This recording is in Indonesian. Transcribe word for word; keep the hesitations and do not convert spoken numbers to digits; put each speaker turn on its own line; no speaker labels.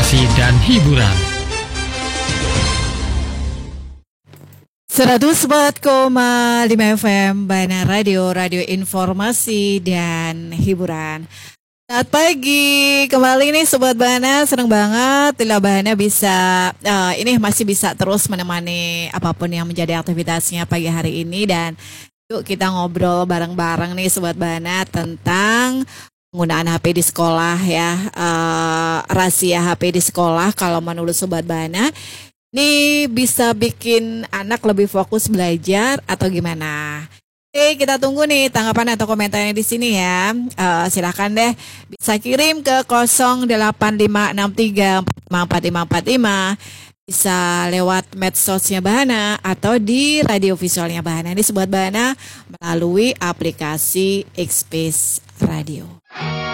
informasi dan hiburan.
seratus empat koma lima F M Bana Radio, radio informasi dan hiburan. Selamat pagi, kembali nih Sobat Bana, senang banget bila Bana bisa, uh, ini masih bisa terus menemani apapun yang menjadi aktivitasnya pagi hari ini. Dan yuk kita ngobrol bareng-bareng nih Sobat Bana tentang penggunaan H P di sekolah ya, uh, rahasia H P di sekolah kalau menurut Sobat Bana. Ini bisa bikin anak lebih fokus belajar atau gimana? Oke, kita tunggu nih tanggapan atau komentarnya di sini ya. Uh, silahkan deh bisa kirim ke nol delapan lima enam tiga empat lima empat lima. Bisa lewat medsosnya Bahana atau di radio visualnya Bahana. Ini Sobat Bahana melalui aplikasi X P S Radio.